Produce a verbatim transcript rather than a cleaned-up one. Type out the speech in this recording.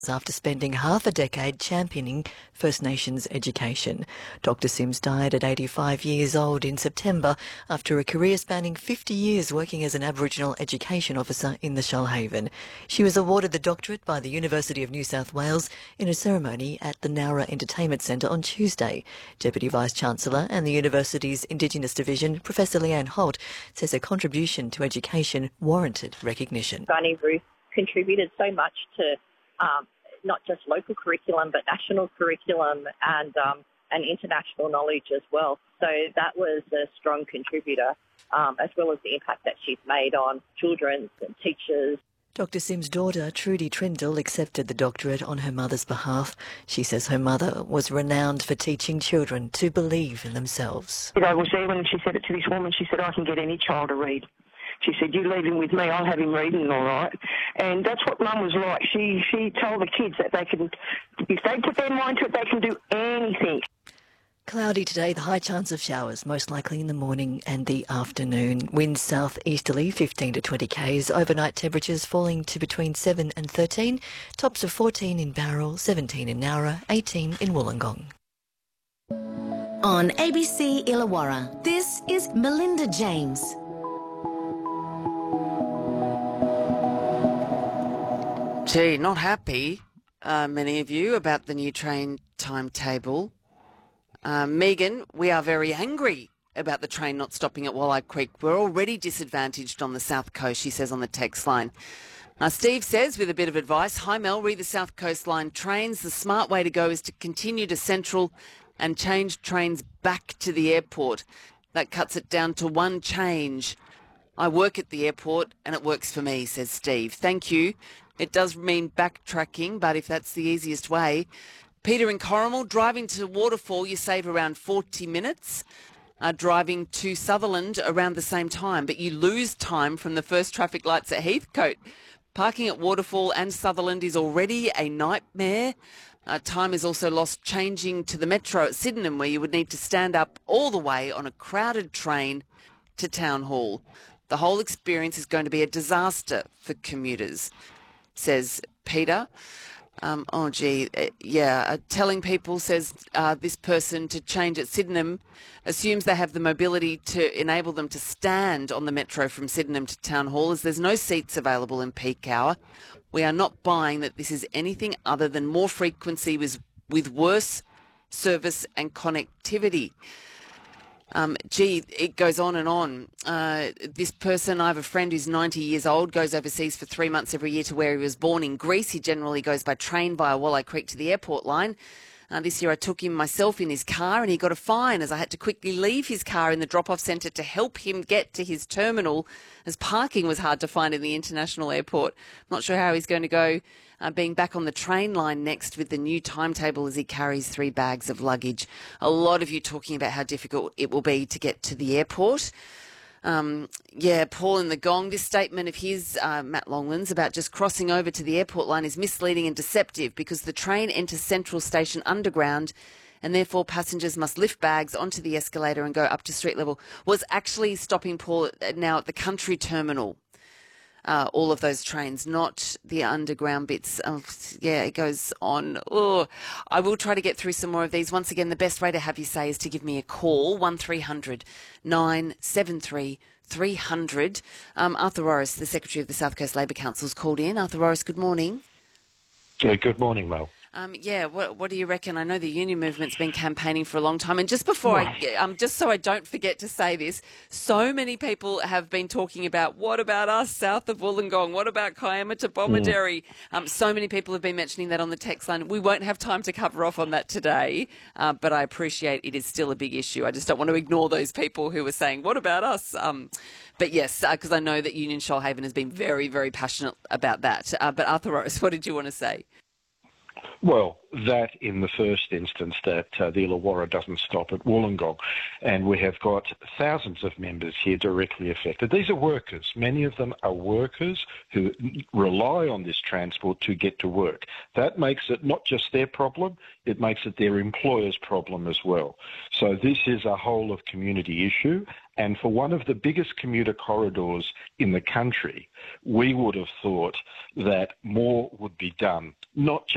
after spending half a decade championing First Nations education. Doctor Sims died at eighty-five years old in September after a career spanning fifty years working as an Aboriginal education officer in the Shoalhaven. She was awarded the doctorate by the University of New South Wales in a ceremony at the Nowra Entertainment Centre on Tuesday. Deputy Vice-Chancellor and the university's Indigenous Division, Professor Leanne Holt, says her contribution to education warranted recognition. Granny Ruth contributed so much to Um, not just local curriculum, but national curriculum and um, and international knowledge as well. So that was a strong contributor, um, as well as the impact that she's made on children and teachers. Doctor Sims' daughter, Trudy Trindle, accepted the doctorate on her mother's behalf. She says her mother was renowned for teaching children to believe in themselves. I was there when she said it to this woman. She said, "I can get any child to read." She said, "You leave him with me, I'll have him reading all right." And that's what Mum was like. She she told the kids that they can, if they put their mind to it, they can do anything. Cloudy today, the high chance of showers, most likely in the morning and the afternoon. Winds south-easterly, fifteen to twenty k's. Overnight temperatures falling to between seven and thirteen. Tops of fourteen in Bowral, seventeen in Nowra, eighteen in Wollongong. On A B C Illawarra, this is Melinda James. Gee, not happy, uh, many of you, about the new train timetable. Uh, Megan, we are very angry about the train not stopping at Walleye Creek. We're already disadvantaged on the South Coast, she says on the text line. Uh, Steve says, with a bit of advice, "Hi Mel, read the South Coast Line trains. The smart way to go is to continue to Central and change trains back to the airport. That cuts it down to one change. I work at the airport and it works for me," says Steve. Thank you. It does mean backtracking, but if that's the easiest way. Peter in Corrimal, driving to Waterfall, you save around forty minutes. Uh, driving to Sutherland around the same time, but you lose time from the first traffic lights at Heathcote. Parking at Waterfall and Sutherland is already a nightmare. Uh, time is also lost changing to the Metro at Sydenham, where you would need to stand up all the way on a crowded train to Town Hall. The whole experience is going to be a disaster for commuters, says Peter. Um, oh, gee, uh, yeah, uh, telling people, says uh, this person, to change at Sydenham assumes they have the mobility to enable them to stand on the Metro from Sydenham to Town Hall, as there's no seats available in peak hour. We are not buying that this is anything other than more frequency with, with worse service and connectivity. Um, gee, it goes on and on. Uh, this person, I have a friend who's ninety years old, goes overseas for three months every year to where he was born in Greece. He generally goes by train via Walleye Creek to the airport line. Uh, this year I took him myself in his car and he got a fine as I had to quickly leave his car in the drop-off centre to help him get to his terminal, as parking was hard to find in the international airport. I'm not sure how he's going to go uh, being back on the train line next with the new timetable as he carries three bags of luggage. A lot of you talking about how difficult it will be to get to the airport. Um, yeah, Paul in the Gong, this statement of his, uh, Matt Longlands, about just crossing over to the airport line is misleading and deceptive because the train enters Central Station underground and therefore passengers must lift bags onto the escalator and go up to street level. Was actually stopping Paul now at the country terminal. Uh, all of those trains, not the underground bits. Oh, yeah, it goes on. Oh, I will try to get through some more of these. Once again, the best way to have you say is to give me a call, one three hundred nine seven three three hundred. Um, Arthur Orris, the Secretary of the South Coast Labor Council, has called in. Arthur Orris, good morning. Yeah, good morning, Mel. Um, yeah, what, what do you reckon? I know the union movement's been campaigning for a long time, and just before I, um, just so I don't forget to say this, so many people have been talking about what about us south of Wollongong? What about Kiama to Bomaderry? Mm. Um, so many people have been mentioning that on the text line. We won't have time to cover off on that today, uh, but I appreciate it is still a big issue. I just don't want to ignore those people who are saying, what about us? Um, but yes, because uh, I know that Union Shoalhaven has been very, very passionate about that. Uh, but Arthur Orris, what did you want to say? Well, that in the first instance, that uh, the Illawarra doesn't stop at Wollongong, and we have got thousands of members here directly affected. These are workers. Many of them are workers who rely on this transport to get to work. That makes it not just their problem, it makes it their employer's problem as well. So this is a whole of community issue, and for one of the biggest commuter corridors in the country, we would have thought that more would be done, not just